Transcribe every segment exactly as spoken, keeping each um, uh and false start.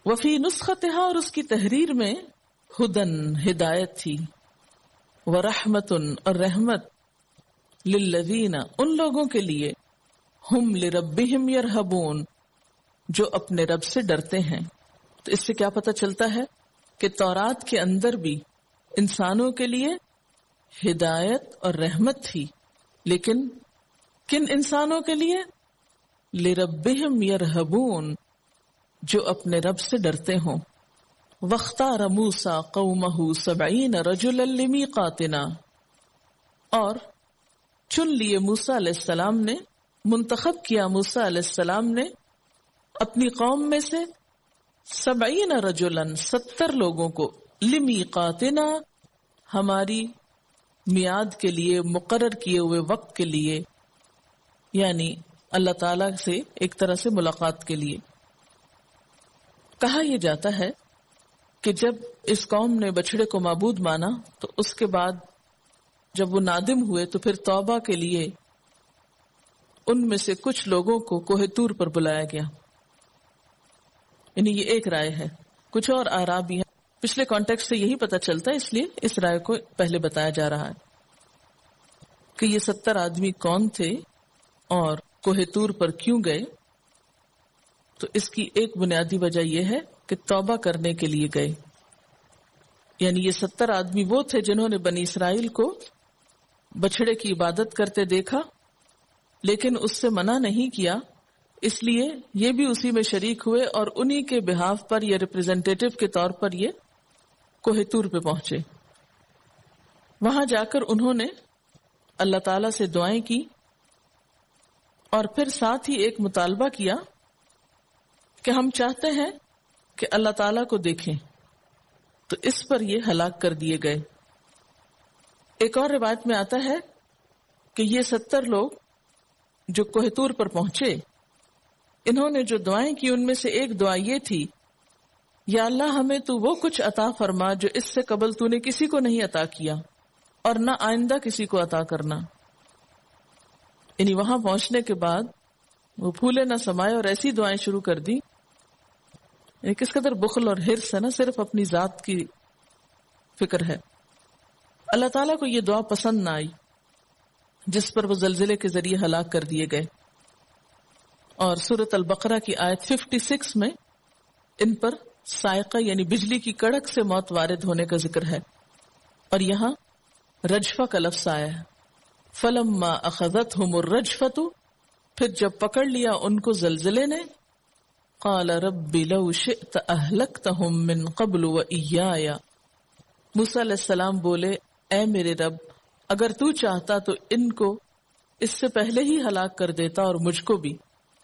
وفی نسختها، اور اس کی تحریر میں ہدن ہدایت تھی، ورحمتن اور رحمت، للذین ان لوگوں کے لیے، ہم لربہم یرہبون جو اپنے رب سے ڈرتے ہیں۔ تو اس سے کیا پتہ چلتا ہے کہ تورات کے اندر بھی انسانوں کے لیے ہدایت اور رحمت تھی، لیکن کن انسانوں کے لیے؟ لربہم یرہبون جو اپنے رب سے ڈرتے ہوں۔ واختار موسیٰ قومہ سبعین رجلا لمیقاتنا، اور چن لیے موسیٰ علیہ السلام نے، منتخب کیا موسیٰ علیہ السلام نے اپنی قوم میں سے سبعین رجلا ستر لوگوں کو، لمیقاتنا ہماری میعاد کے لیے، مقرر کیے ہوئے وقت کے لیے، یعنی اللہ تعالی سے ایک طرح سے ملاقات کے لیے۔ کہا یہ جاتا ہے کہ جب اس قوم نے بچڑے کو معبود مانا تو اس کے بعد جب وہ نادم ہوئے تو پھر توبہ کے لیے ان میں سے کچھ لوگوں کو کوہ طور پر بلایا گیا۔ یعنی یہ ایک رائے ہے، کچھ اور آراء بھی ہیں، پچھلے کانٹیکسٹ سے یہی پتہ چلتا ہے، اس لیے اس رائے کو پہلے بتایا جا رہا ہے کہ یہ ستر آدمی کون تھے اور کوہ طور پر کیوں گئے۔ تو اس کی ایک بنیادی وجہ یہ ہے کہ توبہ کرنے کے لیے گئے۔ یعنی یہ ستر آدمی وہ تھے جنہوں نے بنی اسرائیل کو بچڑے کی عبادت کرتے دیکھا لیکن اس سے منع نہیں کیا، اس لیے یہ بھی اسی میں شریک ہوئے اور انہی کے بہاف پر یا ریپرزینٹیٹو کے طور پر یہ کوہ طور پہ پہنچے۔ وہاں جا کر انہوں نے اللہ تعالی سے دعائیں کی اور پھر ساتھ ہی ایک مطالبہ کیا کہ ہم چاہتے ہیں کہ اللہ تعالیٰ کو دیکھیں، تو اس پر یہ ہلاک کر دیے گئے۔ ایک اور روایت میں آتا ہے کہ یہ ستر لوگ جو کوہ طور پر پہنچے، انہوں نے جو دعائیں کی ان میں سے ایک دعا یہ تھی، یا اللہ ہمیں تو وہ کچھ عطا فرما جو اس سے قبل تو نے کسی کو نہیں عطا کیا اور نہ آئندہ کسی کو عطا کرنا۔ یعنی وہاں پہنچنے کے بعد وہ پھولے نہ سمائے اور ایسی دعائیں شروع کر دی، کس قدر بخل اور حرص ہے نا، صرف اپنی ذات کی فکر ہے۔ اللہ تعالیٰ کو یہ دعا پسند نہ آئی جس پر وہ زلزلے کے ذریعے ہلاک کر دیے گئے، اور سورۃ البقرہ کی آیت چھپن میں ان پر صاعقہ یعنی بجلی کی کڑک سے موت وارد ہونے کا ذکر ہے، اور یہاں رجفہ کا لفظ آیا ہے، فلما اخذتهم الرجفة، پھر جب پکڑ لیا ان کو زلزلے نے، قال رب لو شئت اہلکتهم من قبل وإیایا، موسیٰ علیہ السلام بولے اے میرے رب اگر تو چاہتا تو ان کو اس سے پہلے ہی ہلاک کر دیتا اور مجھ کو بھی۔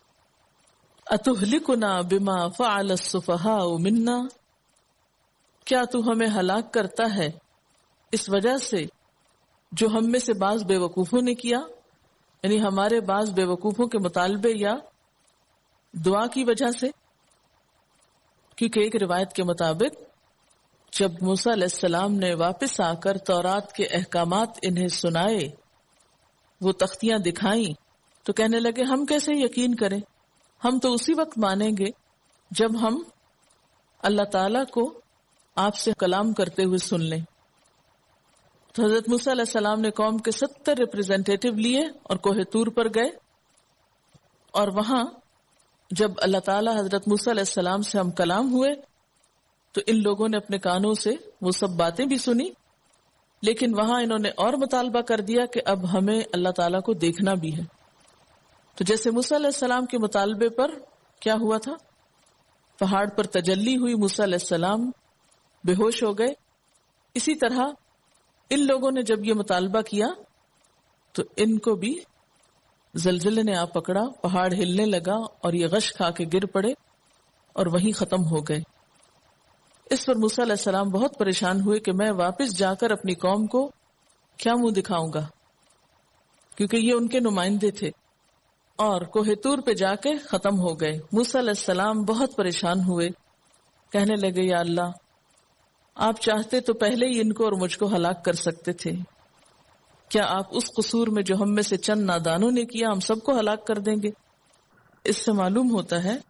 اتہلکنا بما فعل السفہاء منا، کیا تو ہمیں ہلاک کرتا ہے اس وجہ سے جو ہم میں سے بعض بے وقوفوں نے کیا، یعنی ہمارے بعض بے وقوفوں کے مطالبے یا دعا کی وجہ سے۔ کیونکہ ایک روایت کے مطابق جب موسیٰ علیہ السلام نے واپس آ کر تورات کے احکامات انہیں سنائے، وہ تختیاں دکھائیں، تو کہنے لگے ہم کیسے یقین کریں، ہم تو اسی وقت مانیں گے جب ہم اللہ تعالیٰ کو آپ سے کلام کرتے ہوئے سن لیں۔ تو حضرت موسیٰ علیہ السلام نے قوم کے ستر ریپرزینٹیٹیو لیے اور کوہ طور پر گئے، اور وہاں جب اللہ تعالیٰ حضرت موسیٰ علیہ السلام سے ہم کلام ہوئے تو ان لوگوں نے اپنے کانوں سے وہ سب باتیں بھی سنی، لیکن وہاں انہوں نے اور مطالبہ کر دیا کہ اب ہمیں اللہ تعالیٰ کو دیکھنا بھی ہے۔ تو جیسے موسیٰ علیہ السلام کے مطالبے پر کیا ہوا تھا، پہاڑ پر تجلی ہوئی، موسیٰ علیہ السلام بے ہوش ہو گئے، اسی طرح ان لوگوں نے جب یہ مطالبہ کیا تو ان کو بھی زلزلے نے آ پکڑا، پہاڑ ہلنے لگا اور یہ غش کھا کے گر پڑے اور وہیں ختم ہو گئے۔ اس پر موسیٰ علیہ السلام بہت پریشان ہوئے کہ میں واپس جا کر اپنی قوم کو کیا منہ دکھاؤں گا، کیونکہ یہ ان کے نمائندے تھے، اور کوہ طور پہ جا کے ختم ہو گئے۔ موسیٰ علیہ السلام بہت پریشان ہوئے، کہنے لگے یا اللہ آپ چاہتے تو پہلے ہی ان کو اور مجھ کو ہلاک کر سکتے تھے، کیا آپ اس قصور میں جو ہم میں سے چند نادانوں نے کیا ہم سب کو ہلاک کر دیں گے؟ اس سے معلوم ہوتا ہے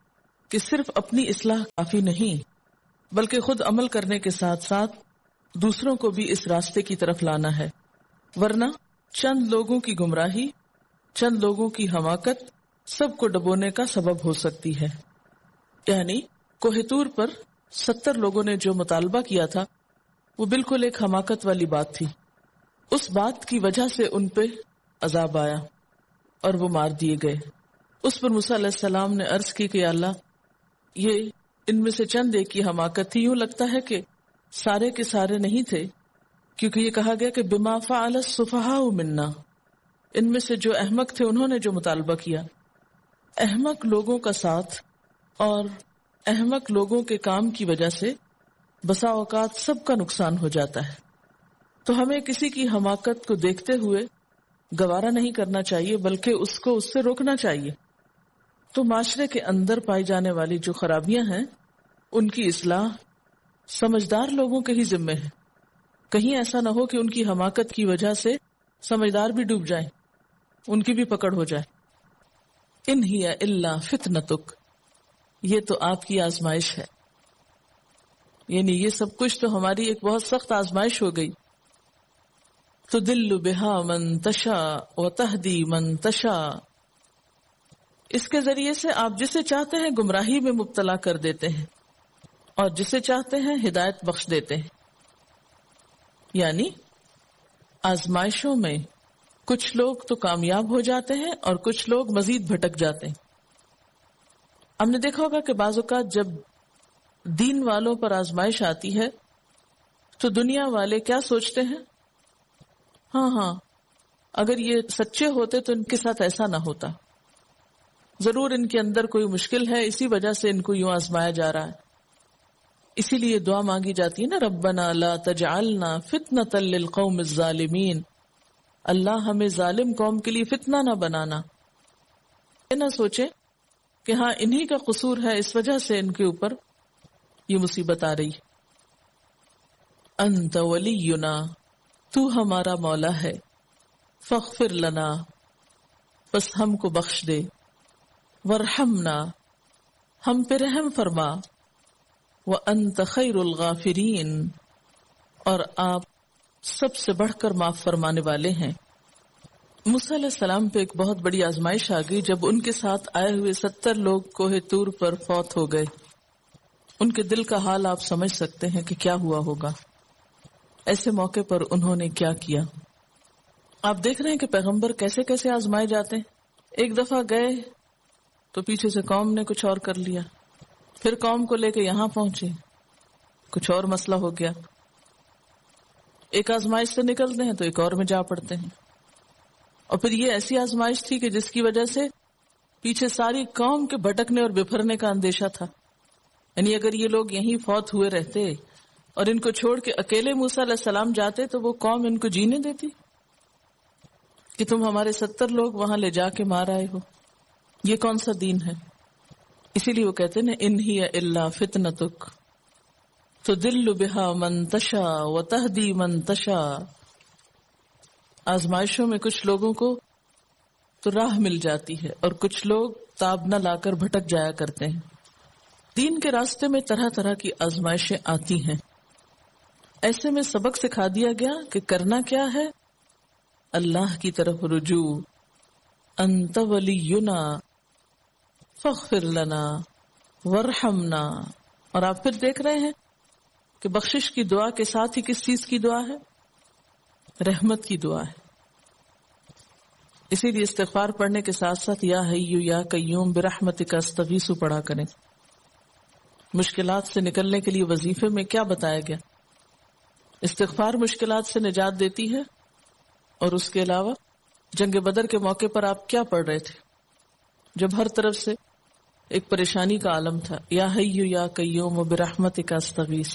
کہ صرف اپنی اصلاح کافی نہیں بلکہ خود عمل کرنے کے ساتھ ساتھ دوسروں کو بھی اس راستے کی طرف لانا ہے، ورنہ چند لوگوں کی گمراہی، چند لوگوں کی حماقت سب کو ڈبونے کا سبب ہو سکتی ہے۔ یعنی کوہ طور پر ستر لوگوں نے جو مطالبہ کیا تھا وہ بالکل ایک حماقت والی بات تھی، اس بات کی وجہ سے ان پہ عذاب آیا اور وہ مار دیے گئے۔ اس پر موسیٰ علیہ السلام نے عرض کی کہ اللہ، یہ ان میں سے چند ایک کی حماقت تھی، یوں لگتا ہے کہ سارے کے سارے نہیں تھے، کیونکہ یہ کہا گیا کہ بما فعل السفہاء منا، ان میں سے جو احمق تھے انہوں نے جو مطالبہ کیا۔ احمق لوگوں کا ساتھ اور احمق لوگوں کے کام کی وجہ سے بسا اوقات سب کا نقصان ہو جاتا ہے، تو ہمیں کسی کی حماقت کو دیکھتے ہوئے گوارا نہیں کرنا چاہیے بلکہ اس کو اس سے روکنا چاہیے۔ تو معاشرے کے اندر پائی جانے والی جو خرابیاں ہیں ان کی اصلاح سمجھدار لوگوں کے ہی ذمے ہے، کہیں ایسا نہ ہو کہ ان کی حماقت کی وجہ سے سمجھدار بھی ڈوب جائیں، ان کی بھی پکڑ ہو جائے۔ ان ہی الا فتنتک، یہ تو آپ کی آزمائش ہے، یعنی یہ سب کچھ تو ہماری ایک بہت سخت آزمائش ہو گئی۔ تدل بہا من تشاء وتہدی من تشاء، اس کے ذریعے سے آپ جسے چاہتے ہیں گمراہی میں مبتلا کر دیتے ہیں اور جسے چاہتے ہیں ہدایت بخش دیتے ہیں۔ یعنی آزمائشوں میں کچھ لوگ تو کامیاب ہو جاتے ہیں اور کچھ لوگ مزید بھٹک جاتے ہیں۔ ہم نے دیکھا ہوگا کہ بعض اوقات جب دین والوں پر آزمائش آتی ہے تو دنیا والے کیا سوچتے ہیں، ہاں ہاں اگر یہ سچے ہوتے تو ان کے ساتھ ایسا نہ ہوتا، ضرور ان کے اندر کوئی مشکل ہے، اسی وجہ سے ان کو یوں آزمایا جا رہا ہے۔ اسی لیے دعا مانگی جاتی ہے نا، ربنا لا تجعلنا فتنة للقوم الظالمین، اللہ ہمیں ظالم قوم کے لیے فتنہ نہ بنانا۔ یہ نہ سوچے کہ ہاں انہی کا قصور ہے، اس وجہ سے ان کے اوپر یہ مصیبت آ رہی۔ انت ولینا، تو ہمارا مولا ہے، فاغفر لنا، بس ہم کو بخش دے، ورحمنا، ہم پہ رحم فرما، وانت خیر الغافرین، اور آپ سب سے بڑھ کر معاف فرمانے والے ہیں۔ موسیٰ علیہ السلام پہ ایک بہت بڑی آزمائش آ گئی جب ان کے ساتھ آئے ہوئے ستر لوگ کوہ طور پر فوت ہو گئے۔ ان کے دل کا حال آپ سمجھ سکتے ہیں کہ کیا ہوا ہوگا۔ ایسے موقع پر انہوں نے کیا کیا؟ آپ دیکھ رہے ہیں کہ پیغمبر کیسے کیسے آزمائے جاتے ہیں۔ ایک دفعہ گئے تو پیچھے سے قوم نے کچھ اور کر لیا، پھر قوم کو لے کے یہاں پہنچے، کچھ اور مسئلہ ہو گیا۔ ایک آزمائش سے نکلتے ہیں تو ایک اور میں جا پڑتے ہیں، اور پھر یہ ایسی آزمائش تھی کہ جس کی وجہ سے پیچھے ساری قوم کے بھٹکنے اور بپھرنے کا اندیشہ تھا۔ یعنی اگر یہ لوگ یہیں فوت ہوئے رہتے اور ان کو چھوڑ کے اکیلے موسیٰ علیہ السلام جاتے تو وہ قوم ان کو جینے دیتی کہ تم ہمارے ستر لوگ وہاں لے جا کے مار آئے ہو؟ یہ کون سا دین ہے؟ اسی لیے وہ کہتے ہیں نا، ان ہی الا فتنتک تدل بہا من تشاء وتہدی من تشاء۔ آزمائشوں میں کچھ لوگوں کو تو راہ مل جاتی ہے اور کچھ لوگ تاب نہ لا کر بھٹک جایا کرتے ہیں۔ دین کے راستے میں طرح طرح کی آزمائشیں آتی ہیں، ایسے میں سبق سکھا دیا گیا کہ کرنا کیا ہے، اللہ کی طرف رجوع، انت ولینا فاغفر لنا ورحمنا۔ اور آپ پھر دیکھ رہے ہیں کہ بخشش کی دعا کے ساتھ ہی کس چیز کی دعا ہے؟ رحمت کی دعا ہے۔ اسی لیے استغفار پڑھنے کے ساتھ ساتھ یا حیو یا قیوم برحمتک استغیث پڑھا کریں۔ مشکلات سے نکلنے کے لیے وظیفے میں کیا بتایا گیا؟ استغفار مشکلات سے نجات دیتی ہے، اور اس کے علاوہ جنگ بدر کے موقع پر آپ کیا پڑھ رہے تھے جب ہر طرف سے ایک پریشانی کا عالم تھا؟ یا حیو یا قیوم برحمتک استغیث،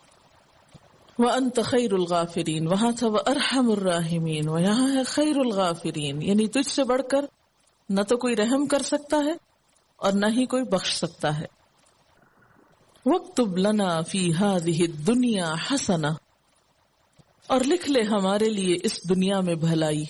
وانت خیر الغافرین، وہاں تھا وارحم الراحمین، و یہاں ہے خیر الغافرین، یعنی تجھ سے بڑھ کر نہ تو کوئی رحم کر سکتا ہے اور نہ ہی کوئی بخش سکتا ہے۔ وَاكْتُبْ لَنَا فِي هَذِهِ الدُّنْيَا حَسَنَةً، اور لکھ لے ہمارے لیے اس دنیا میں بھلائی،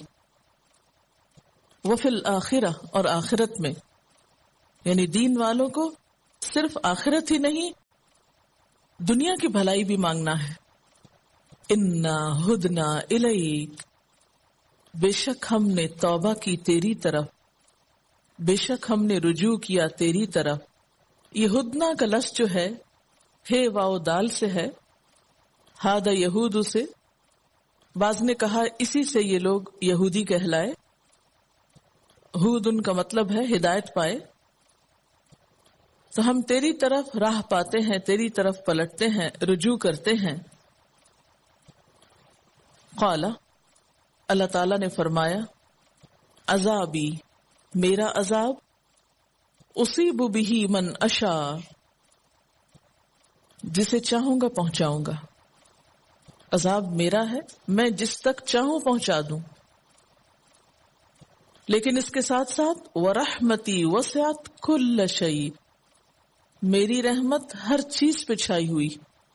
وَفِي الْآخِرَةِ، اور آخرت میں، یعنی دین والوں کو صرف آخرت ہی نہیں، دنیا کی بھلائی بھی مانگنا ہے. انا ہدنا الیک، بے شک ہم نے توبہ کی تیری طرف، بے شک ہم نے رجوع کیا تیری طرف. یہ ہدنا کا لفظ جو ہے ہے واو دال سے ہے، ہادہ یہود سے. بعض نے کہا اسی سے یہ لوگ یہودی کہلائے. ہود ان کا مطلب ہے ہدایت پائے. تو ہم تیری طرف راہ پاتے ہیں، تیری طرف پلٹتے ہیں، رجوع کرتے ہیں. قال، اللہ تعالی نے فرمایا، عذابی، میرا عذاب، اصیب بہ من اشاء، جسے چاہوں گا پہنچاؤں گا. عذاب میرا ہے، میں جس تک چاہوں پہنچا دوں. لیکن اس کے ساتھ ساتھ وَرَحْمَتِي وَسِعَتْ كُلَّ شَيْءٍ، میری رحمت ہر چیز پہ چھائی ہوئی.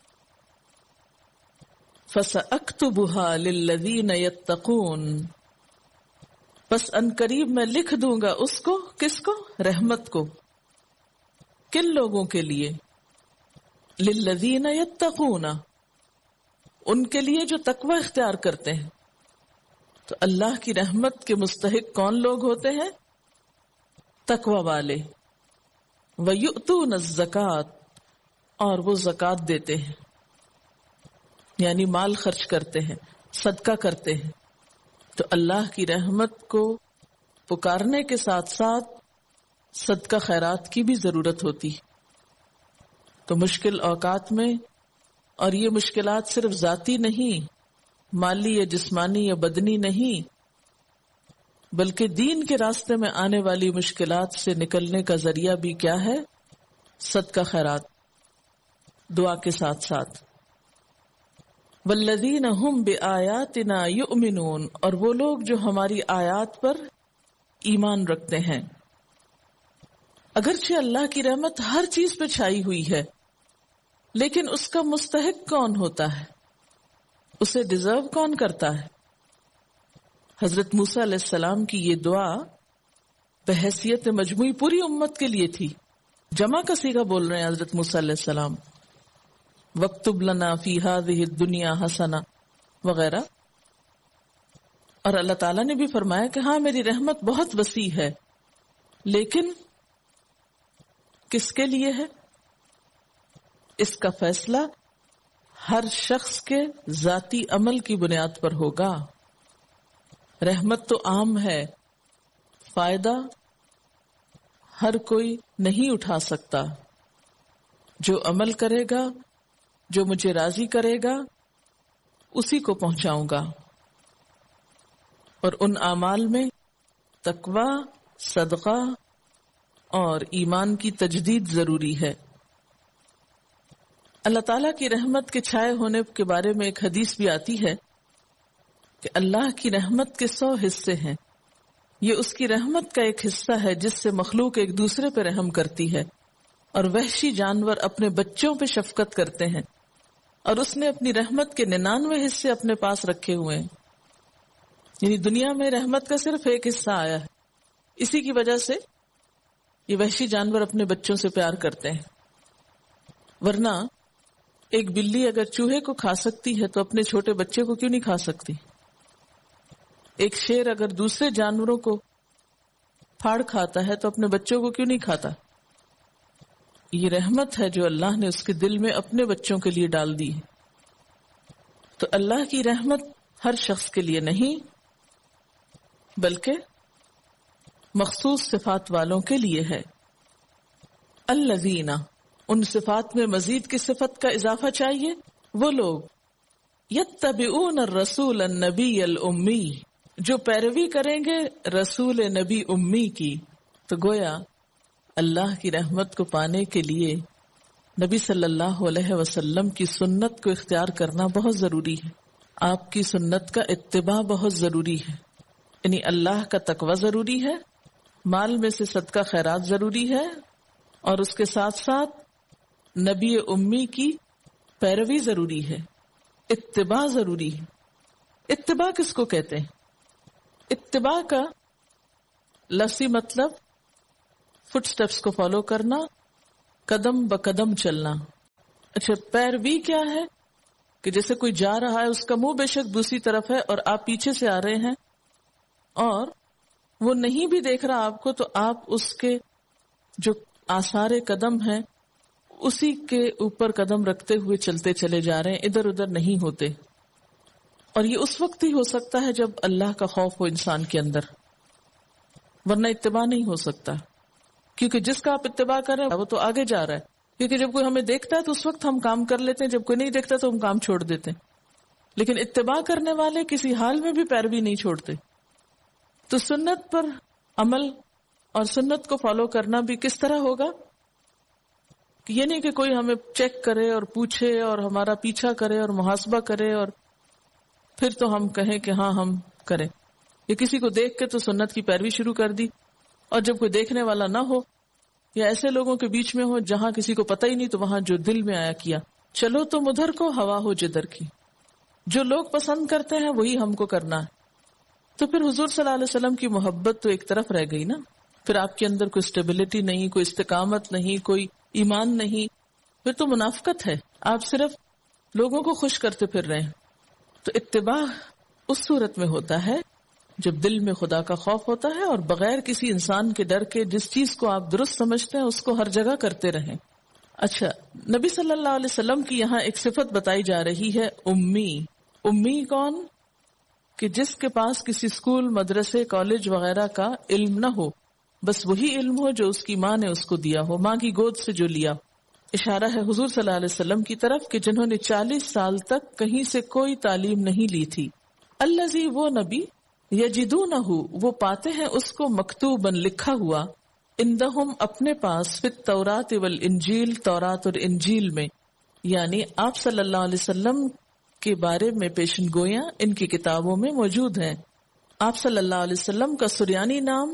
فَسَأَكْتُبُهَا لِلَّذِينَ يَتَّقُونَ، بس ان قریب میں لکھ دوں گا اس کو. کس کو؟ رحمت کو. کن لوگوں کے لیے؟ لِلَّذِينَ يَتَّقُونَ، ان کے لیے جو تقوی اختیار کرتے ہیں. تو اللہ کی رحمت کے مستحق کون لوگ ہوتے ہیں؟ تقوی والے. وَيُؤْتُونَ الزَّكَاةَ، اور وہ زکوٰۃ دیتے ہیں، یعنی مال خرچ کرتے ہیں، صدقہ کرتے ہیں. تو اللہ کی رحمت کو پکارنے کے ساتھ ساتھ صدقہ خیرات کی بھی ضرورت ہوتی. تو مشکل اوقات میں، اور یہ مشکلات صرف ذاتی نہیں، مالی یا جسمانی یا بدنی نہیں، بلکہ دین کے راستے میں آنے والی مشکلات سے نکلنے کا ذریعہ بھی کیا ہے؟ صدقہ خیرات، دعا کے ساتھ ساتھ. والذین ہم بآیاتنا یؤمنون، اور وہ لوگ جو ہماری آیات پر ایمان رکھتے ہیں. اگرچہ اللہ کی رحمت ہر چیز پہ چھائی ہوئی ہے، لیکن اس کا مستحق کون ہوتا ہے؟ اسے ڈیزرو کون کرتا ہے؟ حضرت موسیٰ علیہ السلام کی یہ دعا بحیثیت مجموعی پوری امت کے لیے تھی. جمع کا صیغہ بول رہے ہیں حضرت موسیٰ علیہ السلام. وَاكْتُبْ لَنَا فِي هَذِهِ الدُّنْيَا حَسَنَةً وغیرہ. اور اللہ تعالیٰ نے بھی فرمایا کہ ہاں میری رحمت بہت وسیع ہے، لیکن کس کے لیے ہے؟ اس کا فیصلہ ہر شخص کے ذاتی عمل کی بنیاد پر ہوگا. رحمت تو عام ہے، فائدہ ہر کوئی نہیں اٹھا سکتا. جو عمل کرے گا، جو مجھے راضی کرے گا، اسی کو پہنچاؤں گا. اور ان اعمال میں تقوی، صدقہ اور ایمان کی تجدید ضروری ہے. اللہ تعالیٰ کی رحمت کے چھائے ہونے کے بارے میں ایک حدیث بھی آتی ہے کہ اللہ کی رحمت کے سو حصے ہیں. یہ اس کی رحمت کا ایک حصہ ہے جس سے مخلوق ایک دوسرے پہ رحم کرتی ہے، اور وحشی جانور اپنے بچوں پہ شفقت کرتے ہیں، اور اس نے اپنی رحمت کے ننانوے حصے اپنے پاس رکھے ہوئے ہیں. یعنی دنیا میں رحمت کا صرف ایک حصہ آیا ہے. اسی کی وجہ سے یہ وحشی جانور اپنے بچوں سے پیار کرتے ہیں. ورنہ ایک بلی اگر چوہے کو کھا سکتی ہے تو اپنے چھوٹے بچے کو کیوں نہیں کھا سکتی؟ ایک شیر اگر دوسرے جانوروں کو پھاڑ کھاتا ہے تو اپنے بچوں کو کیوں نہیں کھاتا؟ یہ رحمت ہے جو اللہ نے اس کے دل میں اپنے بچوں کے لیے ڈال دی ہے. تو اللہ کی رحمت ہر شخص کے لیے نہیں، بلکہ مخصوص صفات والوں کے لیے ہے. الذین، ان صفات میں مزید کی صفت کا اضافہ چاہیے. وہ لوگ یتبعون الرسول النبی الامی، جو پیروی کریں گے رسول نبی امی کی. تو گویا اللہ کی رحمت کو پانے کے لیے نبی صلی اللہ علیہ وسلم کی سنت کو اختیار کرنا بہت ضروری ہے. آپ کی سنت کا اتباع بہت ضروری ہے. یعنی اللہ کا تقوی ضروری ہے، مال میں سے صدقہ خیرات ضروری ہے، اور اس کے ساتھ ساتھ نبی امی کی پیروی ضروری ہے، اتباع ضروری ہے. اتباع کس کو کہتے ہیں؟ اتباع کا لفظی مطلب فٹ سٹیپس کو فالو کرنا، قدم بقدم چلنا. اچھا پیروی کیا ہے؟ کہ جیسے کوئی جا رہا ہے، اس کا منہ بے شک دوسری طرف ہے اور آپ پیچھے سے آ رہے ہیں اور وہ نہیں بھی دیکھ رہا آپ کو، تو آپ اس کے جو آثار قدم ہیں اسی کے اوپر قدم رکھتے ہوئے چلتے چلے جا رہے ہیں، ادھر ادھر نہیں ہوتے. اور یہ اس وقت ہی ہو سکتا ہے جب اللہ کا خوف ہو انسان کے اندر، ورنہ اتباع نہیں ہو سکتا. کیونکہ جس کا آپ اتباع کر رہے ہیں وہ تو آگے جا رہا ہے. کیونکہ جب کوئی ہمیں دیکھتا ہے تو اس وقت ہم کام کر لیتے ہیں، جب کوئی نہیں دیکھتا تو ہم کام چھوڑ دیتے ہیں. لیکن اتباع کرنے والے کسی حال میں بھی پیروی نہیں چھوڑتے. تو سنت پر عمل اور سنت کو فالو کرنا بھی کس طرح ہوگا؟ یہ نہیں کہ کوئی ہمیں چیک کرے اور پوچھے اور ہمارا پیچھا کرے اور محاسبہ کرے اور پھر تو ہم کہیں کہ ہاں ہم کریں. یا کسی کو دیکھ کے تو سنت کی پیروی شروع کر دی، اور جب کوئی دیکھنے والا نہ ہو یا ایسے لوگوں کے بیچ میں ہو جہاں کسی کو پتہ ہی نہیں تو وہاں جو دل میں آیا کیا. چلو تم ادھر کو، ہوا ہو جدھر کی. جو لوگ پسند کرتے ہیں وہی ہم کو کرنا ہے. تو پھر حضور صلی اللہ علیہ وسلم کی محبت تو ایک طرف رہ گئی نا. پھر آپ کے اندر کوئی اسٹیبلٹی نہیں، کوئی استقامت نہیں، کوئی ایمان نہیں، پھر تو منافقت ہے. آپ صرف لوگوں کو خوش کرتے پھر رہے ہیں. تو اتباع اس صورت میں ہوتا ہے جب دل میں خدا کا خوف ہوتا ہے اور بغیر کسی انسان کے ڈر کے جس چیز کو آپ درست سمجھتے ہیں اس کو ہر جگہ کرتے رہیں. اچھا نبی صلی اللہ علیہ وسلم کی یہاں ایک صفت بتائی جا رہی ہے، امی. امی کون؟ کہ جس کے پاس کسی اسکول، مدرسے، کالج وغیرہ کا علم نہ ہو، بس وہی علم ہو جو اس کی ماں نے اس کو دیا ہو، ماں کی گود سے جو لیا. اشارہ ہے حضور صلی اللہ علیہ وسلم کی طرف کہ جنہوں نے چالیس سال تک کہیں سے کوئی تعلیم نہیں لی تھی. الذی وہ نبی یجدونہ وہ پاتے ہیں اس کو مکتوباً لکھا ہوا، عندہم اپنے پاس، فی التوراۃ والانجیل تورات اور انجیل میں، یعنی آپ صلی اللہ علیہ وسلم کے بارے میں پیشن گویاں ان کی کتابوں میں موجود ہیں. آپ صلی اللہ علیہ وسلم کا سریانی نام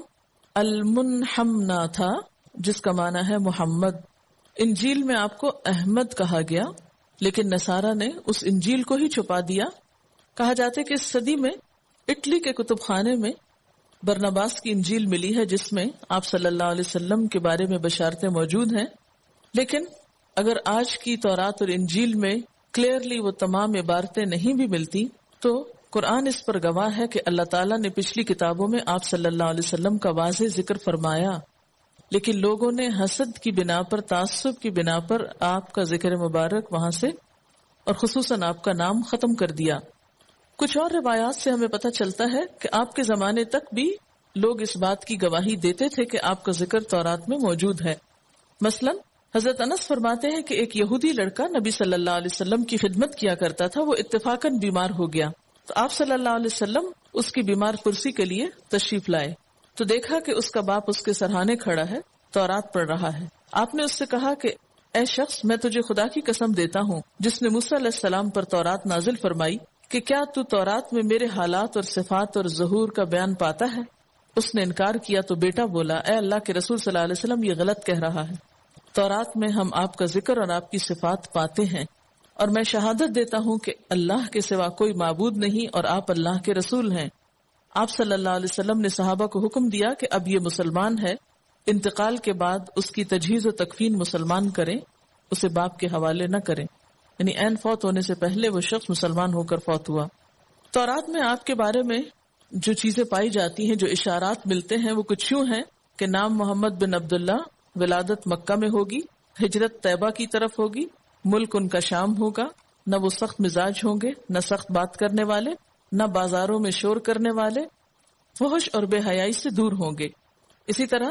المنحمنا تھا جس کا معنی ہے محمد. انجیل میں آپ کو احمد کہا گیا، لیکن نصارہ نے اس انجیل کو ہی چھپا دیا. کہا جاتا ہے کہ اس صدی میں اٹلی کے کتب خانے میں برناباس کی انجیل ملی ہے جس میں آپ صلی اللہ علیہ وسلم کے بارے میں بشارتیں موجود ہیں. لیکن اگر آج کی تورات اور انجیل میں کلیئرلی وہ تمام عبارتیں نہیں بھی ملتی تو قرآن اس پر گواہ ہے کہ اللہ تعالیٰ نے پچھلی کتابوں میں آپ صلی اللہ علیہ وسلم کا واضح ذکر فرمایا، لیکن لوگوں نے حسد کی بنا پر، تعصب کی بنا پر آپ کا ذکر مبارک وہاں سے اور خصوصاً آپ کا نام ختم کر دیا. کچھ اور روایات سے ہمیں پتہ چلتا ہے کہ آپ کے زمانے تک بھی لوگ اس بات کی گواہی دیتے تھے کہ آپ کا ذکر تورات میں موجود ہے. مثلا حضرت انس فرماتے ہیں کہ ایک یہودی لڑکا نبی صلی اللہ علیہ وسلم کی خدمت کیا کرتا تھا، وہ اتفاقاً بیمار ہو گیا تو آپ صلی اللہ علیہ وسلم اس کی بیمار پرسی کے لیے تشریف لائے تو دیکھا کہ اس کا باپ اس کے سرہانے کھڑا ہے، تورات پڑھ رہا ہے. آپ نے اس سے کہا کہ اے شخص، میں تجھے خدا کی قسم دیتا ہوں جس نے موسیٰ علیہ السلام پر تورات نازل فرمائی، کہ کیا تو تورات میں میرے حالات اور صفات اور ظہور کا بیان پاتا ہے؟ اس نے انکار کیا تو بیٹا بولا، اے اللہ کے رسول صلی اللہ علیہ وسلم، یہ غلط کہہ رہا ہے. تورات میں ہم آپ کا ذکر اور آپ کی صفات پاتے ہیں، اور میں شہادت دیتا ہوں کہ اللہ کے سوا کوئی معبود نہیں اور آپ اللہ کے رسول ہیں. آپ صلی اللہ علیہ وسلم نے صحابہ کو حکم دیا کہ اب یہ مسلمان ہے، انتقال کے بعد اس کی تجہیز و تکفین مسلمان کریں، اسے باپ کے حوالے نہ کریں. یعنی عین فوت ہونے سے پہلے وہ شخص مسلمان ہو کر فوت ہوا. تورات میں آپ کے بارے میں جو چیزیں پائی جاتی ہیں، جو اشارات ملتے ہیں، وہ کچھ یوں ہیں کہ نام محمد بن عبداللہ، ولادت مکہ میں ہوگی، ہجرت طیبہ کی طرف ہوگی، ملک ان کا شام ہوگا، نہ وہ سخت مزاج ہوں گے، نہ سخت بات کرنے والے، نہ بازاروں میں شور کرنے والے، فحش اور بے حیائی سے دور ہوں گے. اسی طرح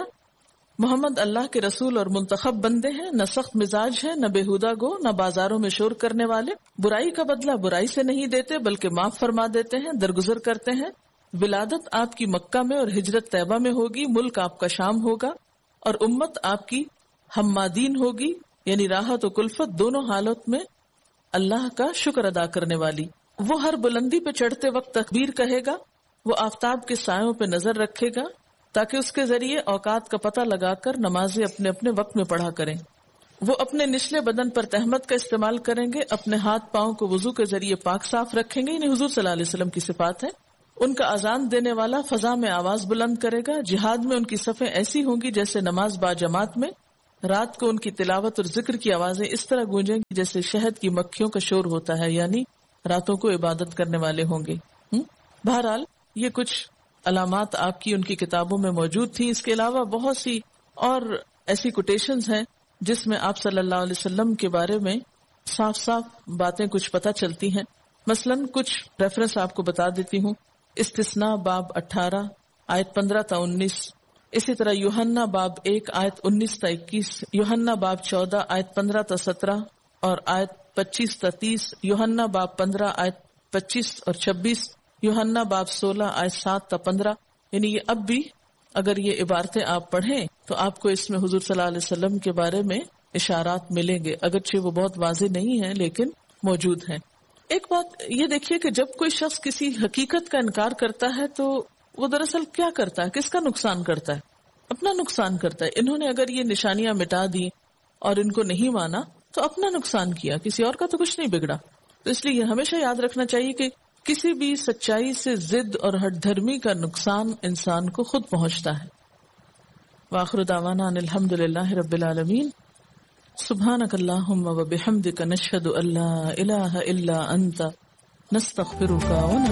محمد اللہ کے رسول اور منتخب بندے ہیں، نہ سخت مزاج ہیں، نہ بےہودہ گو، نہ بازاروں میں شور کرنے والے، برائی کا بدلہ برائی سے نہیں دیتے بلکہ معاف فرما دیتے ہیں، درگزر کرتے ہیں. ولادت آپ کی مکہ میں اور ہجرت طیبہ میں ہوگی، ملک آپ کا شام ہوگا، اور امت آپ کی حمادین ہوگی، یعنی راحت و کلفت دونوں حالت میں اللہ کا شکر ادا کرنے والی. وہ ہر بلندی پہ چڑھتے وقت تکبیر کہے گا، وہ آفتاب کے سایوں پہ نظر رکھے گا تاکہ اس کے ذریعے اوقات کا پتہ لگا کر نمازیں اپنے اپنے وقت میں پڑھا کریں. وہ اپنے نچلے بدن پر تہمت کا استعمال کریں گے، اپنے ہاتھ پاؤں کو وضو کے ذریعے پاک صاف رکھیں گے، یعنی حضور صلی اللہ علیہ وسلم کی صفات ہے. ان کا اذان دینے والا فضا میں آواز بلند کرے گا، جہاد میں ان کی صفیں ایسی ہوں گی جیسے نماز با جماعت میں، رات کو ان کی تلاوت اور ذکر کی آوازیں اس طرح گونجیں گی جیسے شہد کی مکھیوں کا شور ہوتا ہے، یعنی راتوں کو عبادت کرنے والے ہوں گے۔ بہرحال یہ کچھ علامات آپ کی ان کی کتابوں میں موجود تھی۔ اس کے علاوہ بہت سی اور ایسی کوٹیشنز ہیں جس میں آپ صلی اللہ علیہ وسلم کے بارے میں صاف صاف باتیں کچھ پتہ چلتی ہیں۔ مثلاً کچھ ریفرنس آپ کو بتا دیتی ہوں۔ استثناء باب اٹھارہ آیت پندرہ تا انیس، اسی طرح یوحنا باب ایک آیت انیس تا اکیس، یوحنا باب چودہ آیت پندرہ تا سترہ اور آیت پچیس تا تیس، یوحنا باب پندرہ آیت پچیس اور چھبیس، یوحنا باب سولہ آیت سات تا پندرہ۔ یعنی یہ اب بھی اگر یہ عبارتیں آپ پڑھیں تو آپ کو اس میں حضور صلی اللہ علیہ وسلم کے بارے میں اشارات ملیں گے، اگرچہ وہ بہت واضح نہیں ہیں لیکن موجود ہیں۔ ایک بات یہ دیکھیے کہ جب کوئی شخص کسی حقیقت کا انکار کرتا ہے تو وہ دراصل کیا کرتا ہے، کس کا نقصان کرتا ہے؟ اپنا نقصان کرتا ہے۔ انہوں نے اگر یہ نشانیاں مٹا دی اور ان کو نہیں مانا تو اپنا نقصان کیا، کسی اور کا تو کچھ نہیں بگڑا۔ تو اس لیے ہمیشہ یاد رکھنا چاہیے کہ کسی بھی سچائی سے ضد اور ہٹ دھرمی کا نقصان انسان کو خود پہنچتا ہے۔ وآخر دعوانا ان الحمد للہ رب العالمین۔ سبحانک اللہم و بحمدک نشہد ان لا الہ الا انت نستغفرک و